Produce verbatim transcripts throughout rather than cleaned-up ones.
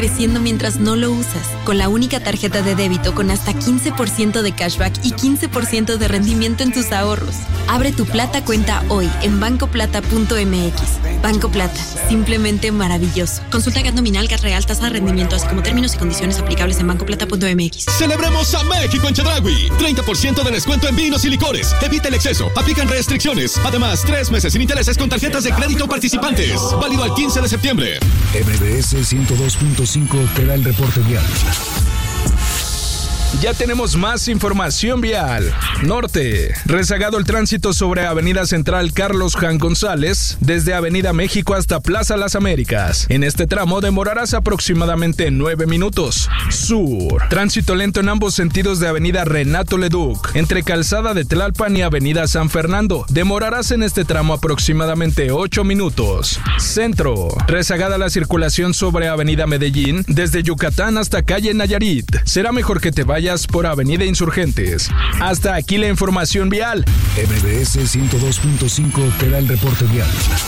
creciendo mientras no lo usas. Con la única tarjeta de débito con hasta quince por ciento de cashback y quince por ciento de rendimiento en tus ahorros. Abre tu Plata cuenta hoy en banco plata punto m x. Banco Plata, simplemente maravilloso. Consulta G A T nominal, G A T real, tasa de rendimiento, así como términos y condiciones aplicables en banco plata punto m x. ¡Celebremos a México en Chedraui! treinta por ciento de descuento en vinos y licores. Evita el exceso. Aplican restricciones. Además, tres meses sin intereses con tarjetas de crédito participantes. Válido al quince de septiembre. M B S ciento dos punto cinco te da el reporte vial. Ya tenemos más información vial. Norte. Rezagado el tránsito sobre Avenida Central Carlos Jan González, desde Avenida México hasta Plaza Las Américas. En este tramo demorarás aproximadamente nueve minutos. Sur. Tránsito lento en ambos sentidos de Avenida Renato Leduc, entre Calzada de Tlalpan y Avenida San Fernando. Demorarás en este tramo aproximadamente ocho minutos. Centro. Rezagada la circulación sobre Avenida Medellín, desde Yucatán hasta Calle Nayarit. Será mejor que te vayas por Avenida Insurgentes. Hasta aquí la información vial. M B S ciento dos punto cinco te da el reporte vial.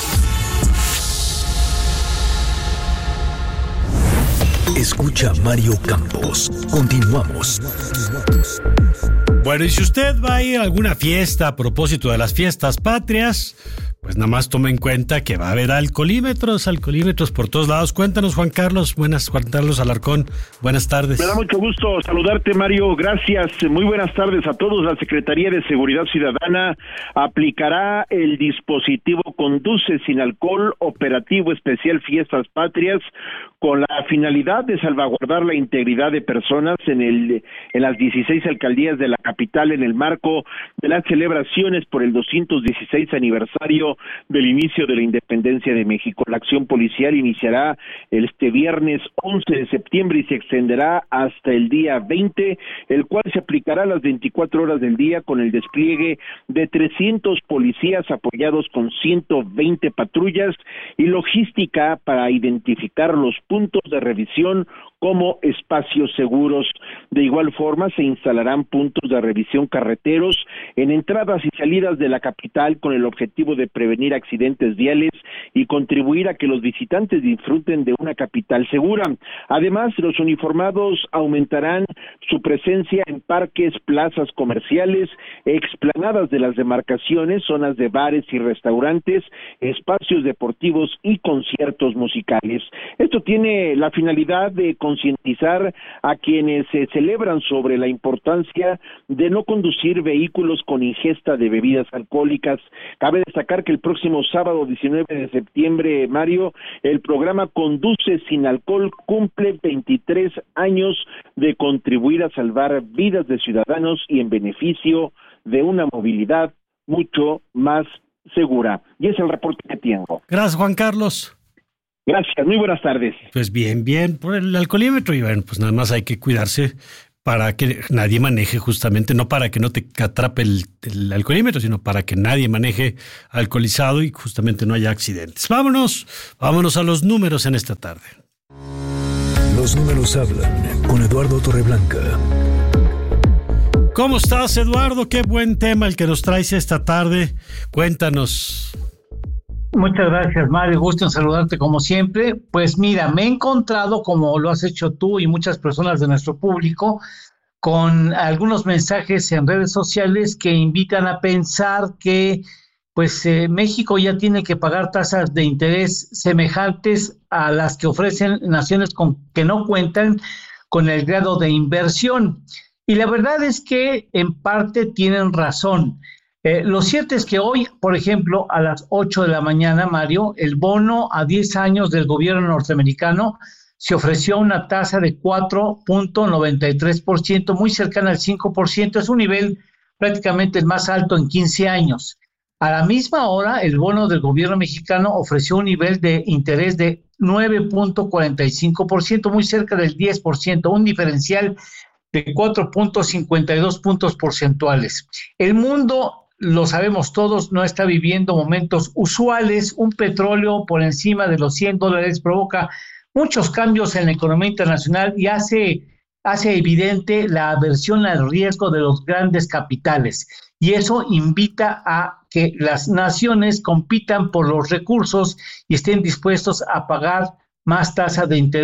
Escucha Mario Campos. Continuamos. Bueno, y si usted va a ir a alguna fiesta a propósito de las fiestas patrias, pues nada más tome en cuenta que va a haber alcoholímetros, alcoholímetros por todos lados. Cuéntanos, Juan Carlos, buenas, Juan Carlos Alarcón, buenas tardes. Me da mucho gusto saludarte, Mario, gracias. Muy buenas tardes a todos. La Secretaría de Seguridad Ciudadana aplicará el dispositivo Conduce sin alcohol, operativo especial Fiestas Patrias, con la finalidad de salvaguardar la integridad de personas en el en las dieciséis alcaldías de la capital en el marco de las celebraciones por el doscientos dieciséis aniversario del inicio de la independencia de México. La acción policial iniciará este viernes once de septiembre y se extenderá hasta el día veinte, el cual se aplicará a las veinticuatro horas del día con el despliegue de trescientos policías apoyados con ciento veinte patrullas y logística para identificar los puntos de revisión como espacios seguros. De igual forma, se instalarán puntos de revisión carreteros en entradas y salidas de la capital con el objetivo de prevenir accidentes viales y contribuir a que los visitantes disfruten de una capital segura. Además, los uniformados aumentarán su presencia en parques, plazas comerciales, explanadas de las demarcaciones, zonas de bares y restaurantes, espacios deportivos y conciertos musicales. Esto tiene la finalidad de concientizar a quienes se celebran sobre la importancia de no conducir vehículos con ingesta de bebidas alcohólicas. Cabe destacar que el próximo sábado diecinueve de septiembre, Mario, el programa Conduce sin alcohol cumple veintitrés años de contribuir a salvar vidas de ciudadanos y en beneficio de una movilidad mucho más segura. Y es el reporte que tengo. Gracias, Juan Carlos. Gracias, muy buenas tardes. Pues bien, bien, por el alcoholímetro y bueno, pues nada más hay que cuidarse para que nadie maneje justamente, no para que no te atrape el, el alcoholímetro, sino para que nadie maneje alcoholizado y justamente no haya accidentes. Vámonos, vámonos a los números en esta tarde. Los números hablan con Eduardo Torreblanca. ¿Cómo estás, Eduardo? Qué buen tema el que nos traes esta tarde. Cuéntanos. Muchas gracias, Mario. Gusto en saludarte como siempre. Pues mira, me he encontrado, como lo has hecho tú y muchas personas de nuestro público, con algunos mensajes en redes sociales que invitan a pensar que pues eh, México ya tiene que pagar tasas de interés semejantes a las que ofrecen naciones con, que no cuentan con el grado de inversión. Y la verdad es que en parte tienen razón. Eh, lo cierto es que hoy, por ejemplo, a las ocho de la mañana, Mario, el bono a diez años del gobierno norteamericano se ofreció una tasa de cuatro punto noventa y tres por ciento, muy cercana al cinco por ciento, es un nivel prácticamente el más alto en quince años. A la misma hora, el bono del gobierno mexicano ofreció un nivel de interés de nueve punto cuarenta y cinco por ciento, muy cerca del diez por ciento, un diferencial de cuatro punto cincuenta y dos puntos porcentuales. El mundo, lo sabemos todos, no está viviendo momentos usuales. Un petróleo por encima de los cien dólares provoca muchos cambios en la economía internacional y hace, hace evidente la aversión al riesgo de los grandes capitales. Y eso invita a que las naciones compitan por los recursos y estén dispuestos a pagar más tasa de interés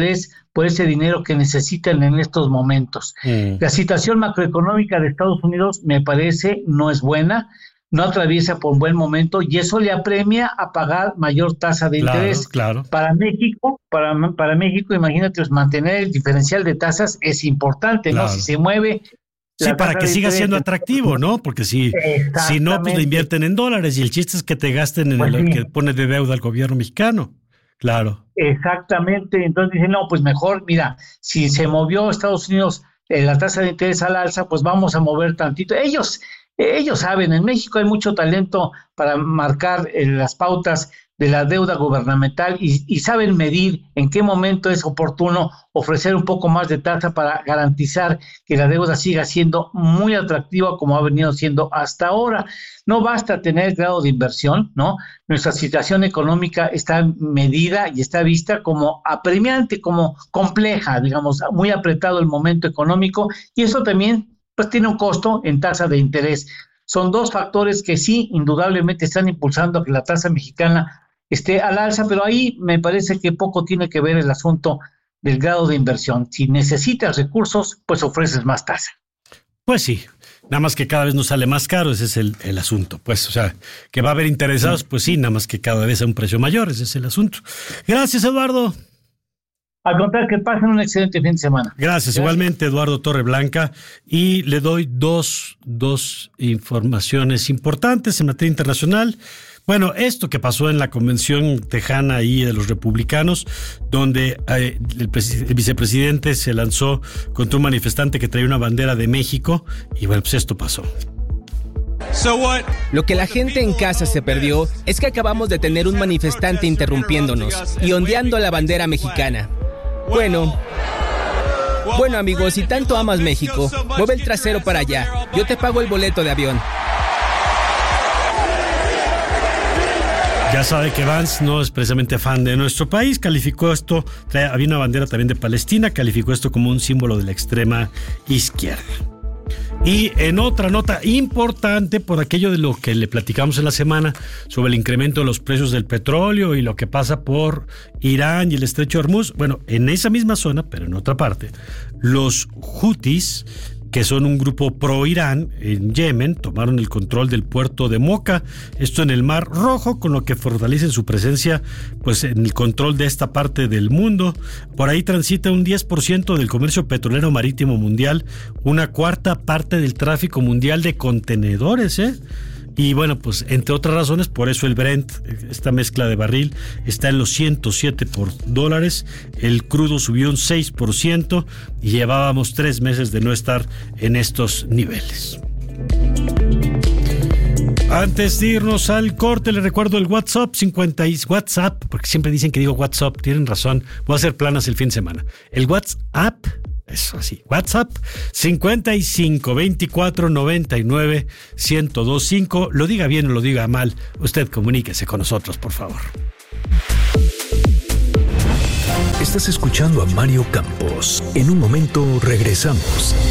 por ese dinero que necesitan en estos momentos. Mm. La situación macroeconómica de Estados Unidos me parece no es buena, no atraviesa por un buen momento y eso le apremia a pagar mayor tasa de claro, interés. Claro. Para México, para, para México, imagínate, pues, mantener el diferencial de tasas es importante, claro. ¿no? Si se mueve... Sí, para que siga siendo atractivo, ¿no? Porque si, si no, pues le invierten en dólares y el chiste es que te gasten en pues el sí. que pone de deuda al gobierno mexicano. Claro. Exactamente. Entonces dicen, no, pues mejor, mira, si se movió Estados Unidos eh, la tasa de interés al alza, pues vamos a mover tantito. Ellos, ellos saben, en México hay mucho talento para marcar eh, las pautas de la deuda gubernamental y, y saben medir en qué momento es oportuno ofrecer un poco más de tasa para garantizar que la deuda siga siendo muy atractiva como ha venido siendo hasta ahora. No basta tener grado de inversión, ¿no? Nuestra situación económica está medida y está vista como apremiante, como compleja, digamos, muy apretado el momento económico y eso también pues tiene un costo en tasa de interés. Son dos factores que sí, indudablemente están impulsando a que la tasa mexicana esté al alza, pero ahí me parece que poco tiene que ver el asunto del grado de inversión. Si necesitas recursos, pues ofreces más tasa. Pues sí, nada más que cada vez nos sale más caro, ese es el, el asunto. Pues, o sea, que va a haber interesados, pues sí, nada más que cada vez a un precio mayor, ese es el asunto. Gracias, Eduardo. Al contrario, que pasen un excelente fin de semana. Gracias, Gracias. Igualmente, Eduardo Torreblanca. Y le doy dos, dos informaciones importantes en materia internacional. Bueno, esto que pasó en la convención tejana ahí de los republicanos, donde eh, el, pres- el vicepresidente se lanzó contra un manifestante que traía una bandera de México, y bueno, pues esto pasó. Lo que la gente en casa se perdió es que acabamos de tener un manifestante interrumpiéndonos y ondeando la bandera mexicana. Bueno, bueno amigos, si tanto amas México, mueve el trasero para allá, yo te pago el boleto de avión. Ya sabe que Vance no es precisamente fan de nuestro país, calificó esto, trae, había una bandera también de Palestina, calificó esto como un símbolo de la extrema izquierda. Y en otra nota importante, por aquello de lo que le platicamos en la semana sobre el incremento de los precios del petróleo y lo que pasa por Irán y el estrecho de Hormuz, bueno, en esa misma zona, pero en otra parte, los Houthis, que son un grupo pro-Irán en Yemen, tomaron el control del puerto de Moca, esto en el Mar Rojo, con lo que fortalecen su presencia pues en el control de esta parte del mundo. Por ahí transita un diez por ciento del comercio petrolero marítimo mundial, una cuarta parte del tráfico mundial de contenedores, ¿eh? Y bueno, pues entre otras razones, por eso el Brent, esta mezcla de barril, está en los ciento siete por dólares. El crudo subió un seis por ciento y llevábamos tres meses de no estar en estos niveles. Antes de irnos al corte, les recuerdo el WhatsApp cincuenta y WhatsApp, porque siempre dicen que digo WhatsApp, tienen razón, voy a hacer planas el fin de semana. El WhatsApp, eso así, WhatsApp cincuenta y cinco, veinticuatro, noventa y nueve, ciento dos, cinco. Lo diga bien o lo diga mal, usted comuníquese con nosotros, por favor. Estás escuchando a Mario Campos. En un momento regresamos.